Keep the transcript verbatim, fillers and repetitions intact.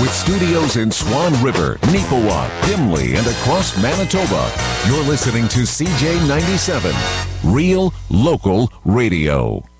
With studios in Swan River, Neepawa, Gimli, and across Manitoba, you're listening to C J ninety-seven, Real Local Radio.